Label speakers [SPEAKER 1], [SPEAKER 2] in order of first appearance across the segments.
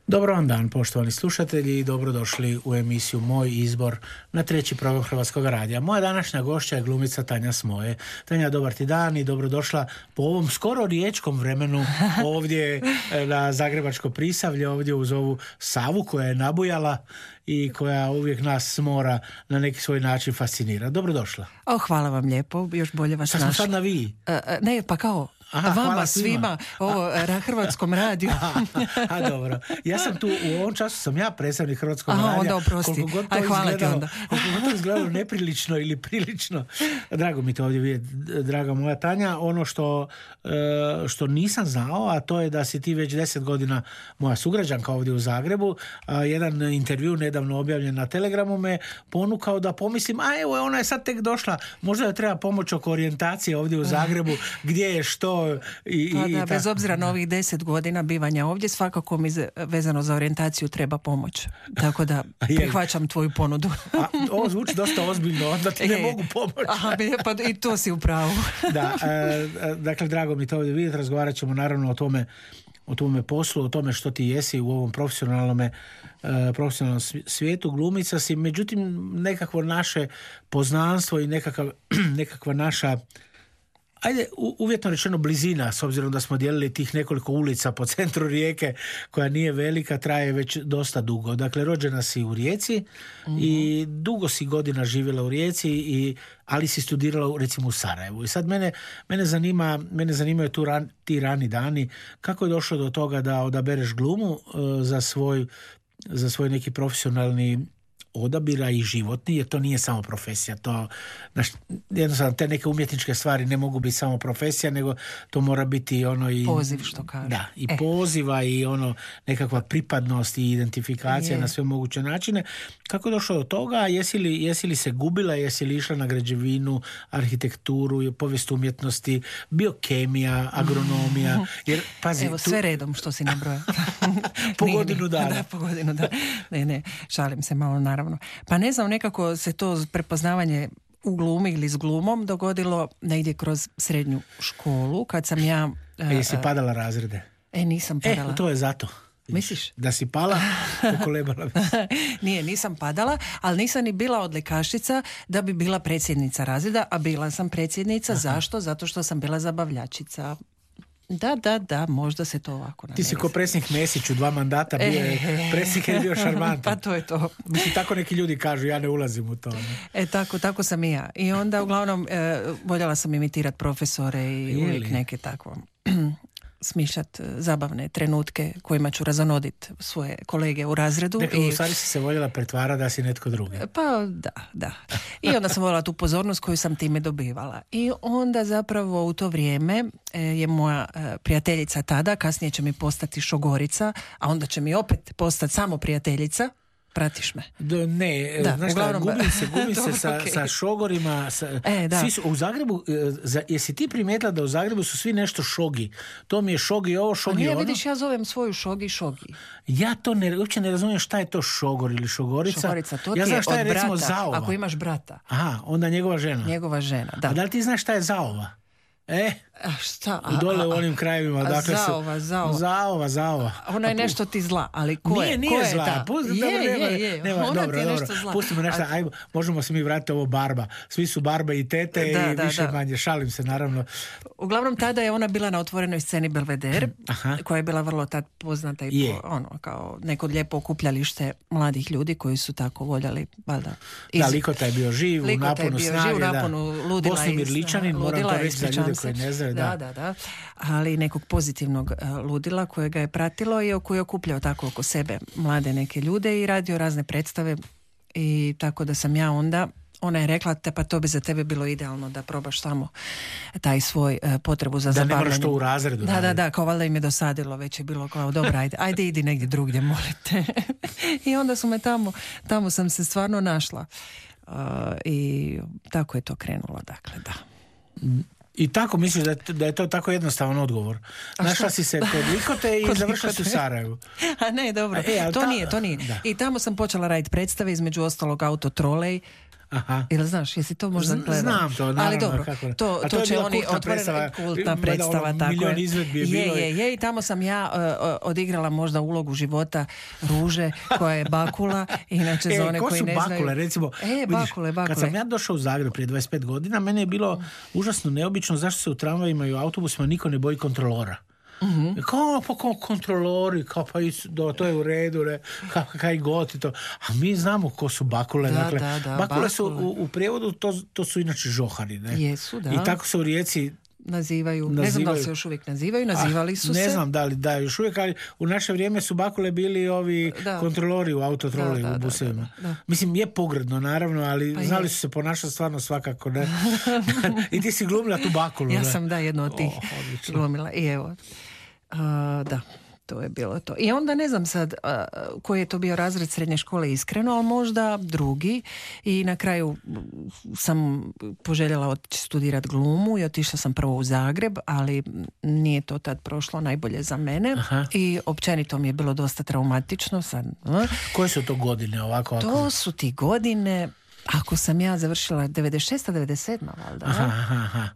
[SPEAKER 1] Dobro vam dan, poštovani slušatelji, i dobrodošli u emisiju Moj izbor na treći program Hrvatskog radija. Moja današnja gošća je glumica Tanja Smoje. Tanja, dobar ti dan i dobrodošla po ovom skoro riječkom vremenu ovdje na Zagrebačko Prisavlje, ovdje uz ovu Savu koja je nabujala i koja uvijek nas mora na neki svoj način fascinira. Dobrodošla.
[SPEAKER 2] Hvala vam lijepo, još bolje vas našla.
[SPEAKER 1] Sad smo sad na vi.
[SPEAKER 2] Ne, pa kao vama svima, ovo Hrvatskom radiju.
[SPEAKER 1] Dobro. Ja sam tu, u ovom času sam ja predstavnik Hrvatskog radija.
[SPEAKER 2] Onda oprosti.
[SPEAKER 1] Koliko god to izgledalo neprilično ili prilično. Drago mi te ovdje vidjeti, draga moja Tanja. Ono što nisam znao, a to je da si ti već 10 godina moja sugrađanka ovdje u Zagrebu. Jedan intervju nedavno objavljen na Telegramu me ponukao da pomislim, evo ona je sad tek došla, možda joj treba pomoć oko orijentacije ovdje u Zagrebu, gdje je što.
[SPEAKER 2] Bez obzira na ovih 10 godina bivanja ovdje, svakako mi vezano za orijentaciju treba pomoć. Tako da prihvaćam tvoju ponudu.
[SPEAKER 1] Ovo zvuči dosta ozbiljno, onda ti ne mogu pomoći.
[SPEAKER 2] Pa i to si u pravu.
[SPEAKER 1] Da, dakle, drago mi to ovdje vidjeti. Razgovarat ćemo naravno o tome poslu, o tome što ti jesi u ovom profesionalnom svijetu. Glumica si, međutim, nekakvo naše poznanstvo i nekakva naša, uvjetno rečeno, blizina, s obzirom da smo dijelili tih nekoliko ulica po centru Rijeke, koja nije velika, traje već dosta dugo. Dakle, rođena si u Rijeci i dugo si godina živjela u Rijeci, ali si studirala recimo u Sarajevu. I sad mene zanimaju ti rani dani. Kako je došlo do toga da odabereš glumu za svoj neki profesionalni odabira i životni, jer to nije samo profesija. Jednostavno, te neke umjetničke stvari ne mogu biti samo profesija, nego to mora biti ono i
[SPEAKER 2] poziv, što kaže.
[SPEAKER 1] Da, i poziva i ono nekakva pripadnost i identifikacija na sve moguće načine. Kako je došlo do toga? Jesi li se gubila? Jesi li išla na građevinu, arhitekt,uru, povijest umjetnosti, biokemija, agronomija? Jer, pazi,
[SPEAKER 2] evo, sve redom što si nabrojao.
[SPEAKER 1] Po godinu dana.
[SPEAKER 2] Da, po godinu dana. Ne, šalim se malo, naravno. Pa ne znam, nekako se to prepoznavanje u glumi ili s glumom dogodilo negdje kroz srednju školu, kad sam ja...
[SPEAKER 1] Jesi padala razrede?
[SPEAKER 2] Nisam padala.
[SPEAKER 1] To je zato.
[SPEAKER 2] Misliš?
[SPEAKER 1] Da si pala, pokolebala bi.
[SPEAKER 2] Nisam padala, ali nisam ni bila odlikašica da bi bila predsjednica razreda, a bila sam predsjednica. Aha. Zašto? Zato što sam bila zabavljačica. Da, možda se to ovako namjeri.
[SPEAKER 1] Ti si ko predsjednik Mesić u 2 mandata bio je, predsjednik je bio šarmantan.
[SPEAKER 2] Pa to je to.
[SPEAKER 1] Mislim, tako neki ljudi kažu, ja ne ulazim u to. Ne?
[SPEAKER 2] Tako sam i ja. I onda uglavnom voljela sam imitirati profesore i uvijek neke tako smišljati zabavne trenutke kojima ću razonoditi svoje kolege u razredu.
[SPEAKER 1] Dakle, u stvari si se voljela pretvarati da si netko drugi.
[SPEAKER 2] Pa da. I onda sam voljela tu pozornost koju sam time dobivala. I onda zapravo u to vrijeme je moja prijateljica tada, kasnije će mi postati šogorica, a onda će mi opet postati samo prijateljica. Pratiš me?
[SPEAKER 1] Znaš šta, gubim se sa šogorima. Svi su u Zagrebu, jesi ti primijetila da u Zagrebu su svi nešto šogi? To mi je šogi ovo, šogi ono.
[SPEAKER 2] Vidiš, ja zovem svoju šogi.
[SPEAKER 1] Ja to uopće ne razumijem šta je to šogor ili šogorica.
[SPEAKER 2] Šogorica, to ti
[SPEAKER 1] ja znam šta je recimo
[SPEAKER 2] brata,
[SPEAKER 1] zaova.
[SPEAKER 2] ako imaš brata.
[SPEAKER 1] Aha, onda njegova žena.
[SPEAKER 2] Da.
[SPEAKER 1] A da li ti znaš šta je zaova?
[SPEAKER 2] Šta?
[SPEAKER 1] Dole u onim krajevima. Dakle, zaova.
[SPEAKER 2] Ona je nešto ti zla, ali ko je?
[SPEAKER 1] Nije zla.
[SPEAKER 2] Je. Ona ti je nešto zla.
[SPEAKER 1] Pustimo nešto, ajmo, možemo se mi vratiti ovo barba. Svi su barbe i tete i više manje. Šalim se, naravno.
[SPEAKER 2] Uglavnom, tada je ona bila na otvorenoj sceni Belvedere, koja je bila vrlo tad poznata i kao neko lijepo okupljalište mladih ljudi koji su tako voljeli, valjda.
[SPEAKER 1] Da, Likota je bio živ, u naponu snage.
[SPEAKER 2] Ludila
[SPEAKER 1] Bosnimir Ličanin, moram to reći za ljude koji ne znaju.
[SPEAKER 2] Da. Ali nekog pozitivnog ludila koje ga je pratilo i koji je okupljao tako oko sebe mlade neke ljude i radio razne predstave. I tako da sam ja onda, ona je rekla, pa to bi za tebe bilo idealno da probaš tamo taj svoj potrebu za zabavljanje.
[SPEAKER 1] Da ne moraš to u razredu.
[SPEAKER 2] Da, kao valjda im je dosadilo, već je bilo kao dobro, ajde idi negdje drugdje, molite. I onda su me tamo sam se stvarno našla. I tako je to krenulo, dakle, da.
[SPEAKER 1] I tako misliš da je to tako jednostavan odgovor? Našla si se kod Likote i završila si u Sarajevu.
[SPEAKER 2] A ne, dobro. To nije. Da. I tamo sam počela raditi predstave, između ostalog Autotrolej.
[SPEAKER 1] Aha.
[SPEAKER 2] Ili znaš, jesi to možda gledao?
[SPEAKER 1] Znam to, naravno.
[SPEAKER 2] Ali dobro,
[SPEAKER 1] kako...
[SPEAKER 2] to će oni otvorena kultna predstava. Tako
[SPEAKER 1] milion izvedbi je bilo.
[SPEAKER 2] Je, i tamo sam ja odigrala možda ulogu života Ruže, koja je Bakula, inače za one koji ne znaju.
[SPEAKER 1] Ko su Bakule, recimo?
[SPEAKER 2] Bakule.
[SPEAKER 1] Kad sam ja došao u Zagreb prije 25 godina, meni je bilo užasno neobično zašto se u tramvajima i u autobusima niko ne boji kontrolora. Kao kontrolori, kao pa to je u redu, kaj god i to. A mi znamo ko su bakule. Bakule su u prijevodu, to su inače žohari. Ne?
[SPEAKER 2] Jesu, da.
[SPEAKER 1] I tako se u Rijeci
[SPEAKER 2] nazivaju. Ne znam da li se još uvijek nazivali su se.
[SPEAKER 1] Ne znam da još uvijek, ali u naše vrijeme su bakule bili ovi kontrolori u autotroli, u busevima. Mislim, je pogrdno, naravno, ali pa znali su se ponašati stvarno svakako, ne? I ti si glumila tu bakulu.
[SPEAKER 2] Ja sam jedno od tih glumila. I evo, da. To je bilo to. I onda ne znam sad koji je to bio razred srednje škole iskreno, ali možda drugi. I na kraju sam poželjela otići studirati glumu i otišla sam prvo u Zagreb, ali nije to tad prošlo najbolje za mene. Aha. I općenito mi je bilo dosta traumatično. Sad,
[SPEAKER 1] koje su to godine ovako?
[SPEAKER 2] To su ti godine, ako sam ja završila 96. 97. valjda.
[SPEAKER 1] Aha.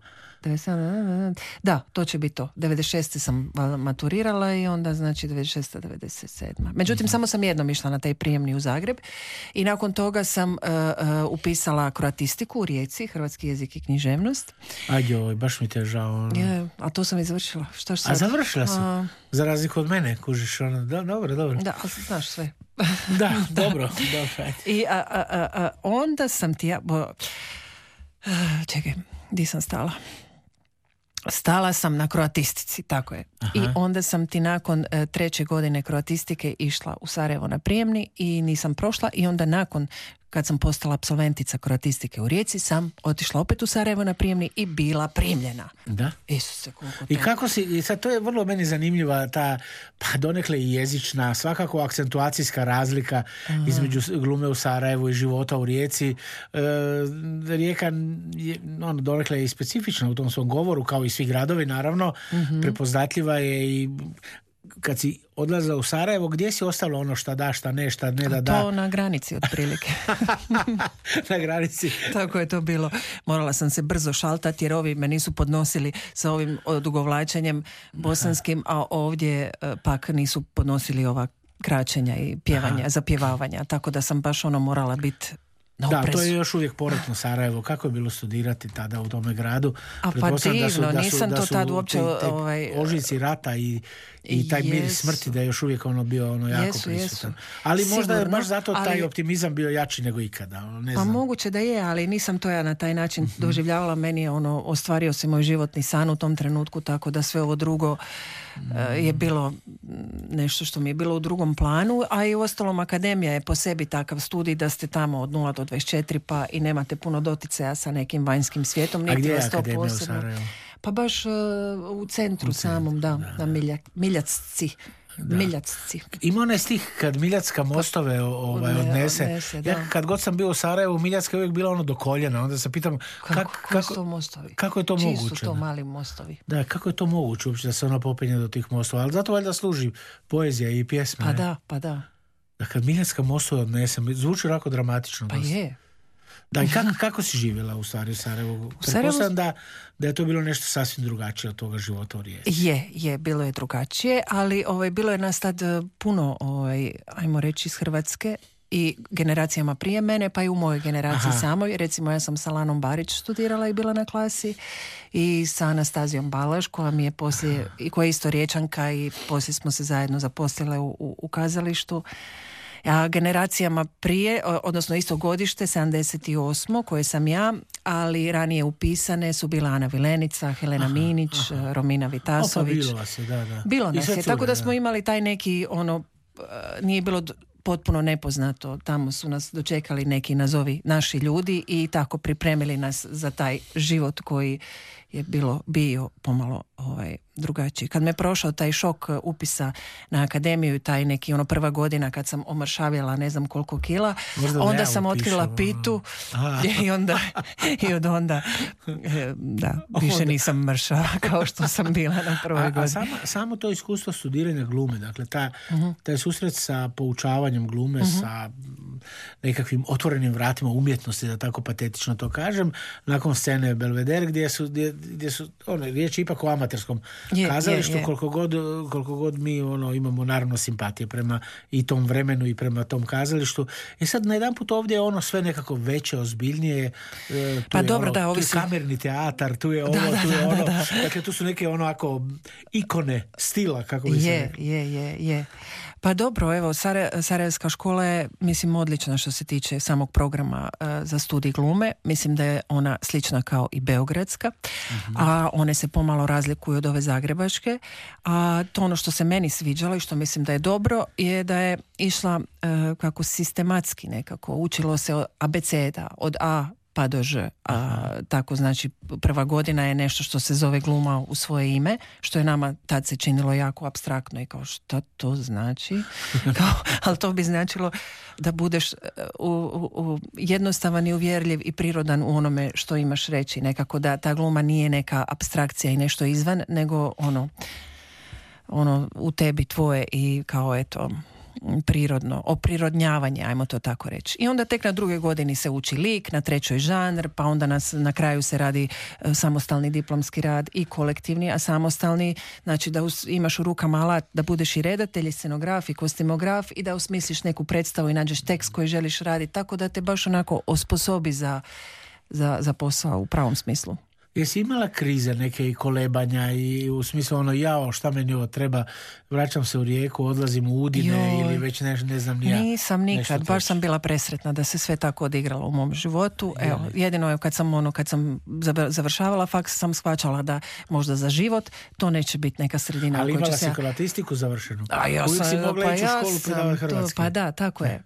[SPEAKER 2] Da, to će biti to. 96. sam maturirala i onda znači 96. 97. Međutim, samo sam jednom išla na taj prijemni u Zagreb i nakon toga sam upisala kroatistiku u Rijeci, hrvatski jezik i književnost.
[SPEAKER 1] Ajoj, baš mi te žao.
[SPEAKER 2] A to sam i završila. Šta sad?
[SPEAKER 1] A završila si? Za razliku od mene, kužiš ono. Dobro.
[SPEAKER 2] Da, ali znaš sve.
[SPEAKER 1] Da, dobro.
[SPEAKER 2] I onda sam ti čekaj, di sam stala? Stala sam na kroatistici, tako je. Aha. I onda sam ti nakon 3. godine kroatistike išla u Sarajevo na prijemni i nisam prošla i onda nakon kad sam postala apsolventica kroatistike u Rijeci sam otišla opet u Sarajevo na prijemni i bila primljena.
[SPEAKER 1] Da?
[SPEAKER 2] Isuse, koliko to...
[SPEAKER 1] I kako si, i sad to je vrlo meni zanimljiva ta, pa donekle i jezična, svakako akcentuacijska razlika između glume u Sarajevu i života u Rijeci. Rijeka je donekle i specifična u tom svom govoru, kao i svi gradovi, naravno. Prepoznatljiva je i kad si odlazila u Sarajevo, gdje si ostalo ono šta da, šta ne, šta ne da da?
[SPEAKER 2] To na granici otprilike.
[SPEAKER 1] Na granici.
[SPEAKER 2] Tako je to bilo. Morala sam se brzo šaltati jer ovi me nisu podnosili sa ovim odugovlačenjem bosanskim, a ovdje pak nisu podnosili ova kraćenja i pjevanja, zapjevavanja. Tako da sam baš morala biti na oprezu.
[SPEAKER 1] Da, to je još uvijek poretno Sarajevo. Kako je bilo studirati tada u tome gradu?
[SPEAKER 2] A pa divno, nisam to tad uopće...
[SPEAKER 1] Ožici rata i taj mir smrti da je još uvijek bio jako prisutan. Ali možda je baš zato taj optimizam bio jači nego ikada. Ne znam.
[SPEAKER 2] Pa moguće da je, ali nisam to ja na taj način doživljavala. Meni je ostvario se moj životni san u tom trenutku, tako da sve ovo drugo je bilo nešto što mi je bilo u drugom planu, a i uostalom akademija je po sebi takav studij da ste tamo od 0 do 24 pa i nemate puno doticaja sa nekim vanjskim svijetom.
[SPEAKER 1] A gdje je akademija u Sarajevu?
[SPEAKER 2] Pa baš u centru samom, da. Miljacci. Miljacci.
[SPEAKER 1] Ima onaj stih kad Miljacka mostove odnese. Ja kad god sam bio u Sarajevu, Miljacka je uvijek bila do koljena. Onda se pitam kako je to moguće?
[SPEAKER 2] Čiji su to mali mostovi?
[SPEAKER 1] Da, kako je to moguće uopće da se ona popenje do tih mostova? Ali zato valjda služi poezija i pjesme.
[SPEAKER 2] Pa da.
[SPEAKER 1] Da kad Miljacka mostove odnese, zvuči onako dramatično.
[SPEAKER 2] Pa je.
[SPEAKER 1] Da, i kako si živjela u stvari u Sarajevu? Pretpostavljam da je to bilo nešto sasvim drugačije od toga života u Rijeci.
[SPEAKER 2] Je, bilo je drugačije, ali bilo je nas tad puno, ajmo reći, iz Hrvatske i generacijama prije mene, pa i u mojoj generaciji samoj. Recimo, ja sam sa Lanom Barić studirala i bila na klasi i sa Anastazijom Balaš, koja mi je poslije, i koja je isto Riječanka i poslije smo se zajedno zaposlile u kazalištu. A generacijama prije, odnosno isto godište, 78. koje sam ja, ali ranije upisane su bila Ana Vilenica, Helena Minić, Romina Vitasović.
[SPEAKER 1] Bilo vas je, da.
[SPEAKER 2] Bilo nas je, tako da smo imali taj neki, nije bilo potpuno nepoznato. Tamo su nas dočekali neki nazovi naši ljudi i tako pripremili nas za taj život koji je bio pomalo drugačiji. Kad me prošao taj šok upisa na akademiju, taj neki prva godina kad sam omršavjela ne znam koliko kila, onda sam otkrila pitu i od onda više nisam mršava kao što sam bila na prvoj godini.
[SPEAKER 1] Samo to iskustvo studiranja glume, dakle taj susret sa poučavanjem glume, sa nekakvim otvorenim vratima umjetnosti, da tako patetično to kažem, nakon scene Belvedere gdje su riječ ipak o amaterskom kazalištu, koliko god mi imamo naravno simpatije prema i tom vremenu i prema tom kazalištu. I sad najedanput ovdje je sve nekako veće, ozbiljnije, tu je kamerni teatar, tu je tu je ono. Dakle, tu su neke ikone stila, kako bi se rekli.
[SPEAKER 2] Je. Pa dobro, evo, Sarajevska škola je, mislim, odlična što se tiče samog programa za studij glume. Mislim da je ona slična kao i beogradska, a one se pomalo razlikuju od ove zagrebačke. A to ono što se meni sviđalo i što mislim da je dobro je da je išla kako sistematski nekako. Učilo se abeceda od A pa do Ž. Tako znači prva godina je nešto što se zove gluma u svoje ime, što je nama tad se činilo jako apstraktno i kao šta to znači? Ali to bi značilo da budeš jednostavan i uvjerljiv i prirodan u onome što imaš reći. Nekako da ta gluma nije neka apstrakcija i nešto izvan, nego ono u tebi tvoje i kao eto prirodno, oprirodnjavanje, ajmo to tako reći. I onda tek na drugoj godini se uči lik, na trećoj žanr, pa onda na kraju se radi samostalni diplomski rad i kolektivni, a samostalni znači da imaš u rukama alat da budeš i redatelj, i scenograf, i kostimograf i da osmisliš neku predstavu i nađeš tekst koji želiš raditi, tako da te baš onako osposobi za posao u pravom smislu.
[SPEAKER 1] Jesi imala krize neke i kolebanja i u smislu šta meni ovo treba, vraćam se u Rijeku, odlazim u Udine ili već ne znam ni ja.
[SPEAKER 2] Nisam nikad, baš sam bila presretna da se sve tako odigralo u mom životu. Evo, jedino je kad sam završavala faks sam shvaćala da možda za život to neće biti neka sredina.
[SPEAKER 1] Ali imala si kroatistiku završenu? Uvijek si mogla ići u školu predavati hrvatski.
[SPEAKER 2] Pa da, tako je.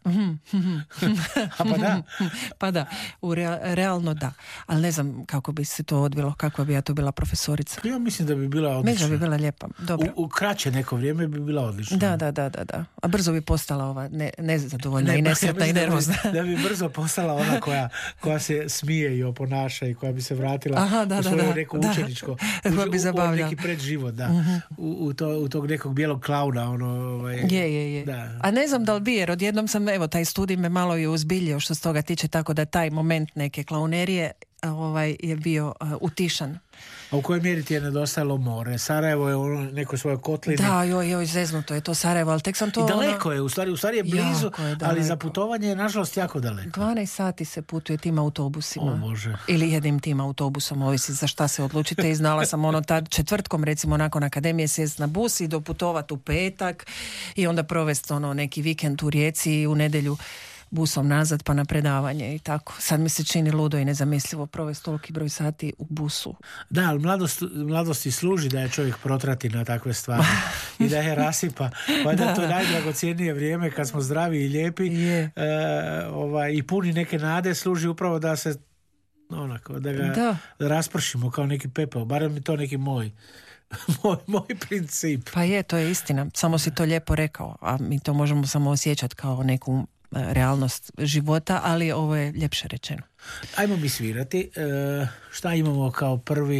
[SPEAKER 1] Pa da?
[SPEAKER 2] Pa da, realno da. Ali ne znam kako bi se to odvilo, kakva bi ja to bila profesorica.
[SPEAKER 1] Ja mislim da bi bila odlična.
[SPEAKER 2] Mislim da bi bila lijepa. Dobro.
[SPEAKER 1] U kraće neko vrijeme bi bila odlična.
[SPEAKER 2] Da. A brzo bi postala ova nezadovoljna i nesretna i nervozna.
[SPEAKER 1] Da bi brzo postala ona koja se smije i oponaša i koja bi se vratila u svoje neko učeničko. U neki predživot, da. U tog nekog bijelog klauna.
[SPEAKER 2] Je. Da. A ne znam da li bi, jer odjednom sam, taj studij me malo i uzbiljio što se toga tiče, tako da taj moment neke klaunerije je bio utišan.
[SPEAKER 1] A u kojoj mjeri ti je nedostajalo more? Sarajevo je u nekoj svojoj kotline.
[SPEAKER 2] Da, zeznuto je to Sarajevo, ali tek sam to...
[SPEAKER 1] I daleko je, u stvari je blizu, ali za putovanje je nažalost jako daleko.
[SPEAKER 2] 12 sati se putuje tim autobusima.
[SPEAKER 1] O Bože.
[SPEAKER 2] Ili jednim tim autobusom, ovisi za šta se odlučite. I znala sam tad četvrtkom, recimo nakon akademije, sjest na bus i doputovat u petak i onda provesti neki vikend u Rijeci i u nedjelju busom nazad pa na predavanje i tako. Sad mi se čini ludo i nezamislivo provesti toliki broj sati u busu.
[SPEAKER 1] Da, ali mladosti služi da je čovjek protrati na takve stvari i da je rasipa. Pa da to je najdragocjenije vrijeme kad smo zdravi i lijepi i puni neke nade, služi upravo da se da ga raspršimo kao neki pepeo. Barem mi to neki moj princip.
[SPEAKER 2] Pa to je istina. Samo si to lijepo rekao, a mi to možemo samo osjećati kao neku realnost života, ali ovo je ljepše rečeno.
[SPEAKER 1] Ajmo mi svirati. Šta imamo kao prvi?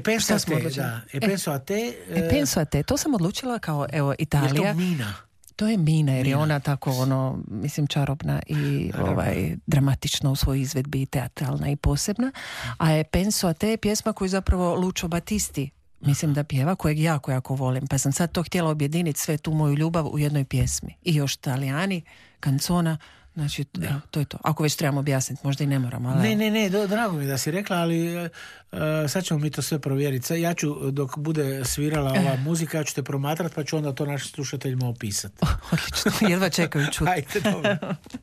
[SPEAKER 1] Penso a te. To sam odlučila kao Italija.
[SPEAKER 2] Je to Mina? To je Mina, jer je ona tako čarobna i dramatična u svojoj izvedbi, teatralna i posebna. A Penso a te je pjesma koju zapravo Lucio Battisti mislim da pjeva, kojeg jako volim. Pa sam sad to htjela objediniti sve tu moju ljubav u jednoj pjesmi. I još Talijani, Canzona, znači to je to. Ako već trebamo objasniti, možda i ne moram. Ali...
[SPEAKER 1] Ne, drago mi da si rekla, ali sad ćemo mi to sve provjeriti. Ja ću, dok bude svirala ova muzika, ja ću te promatrati, pa ću onda to našim slušateljima opisati.
[SPEAKER 2] Odlično, jedva čekaju čuti.
[SPEAKER 1] Ajde, dobro.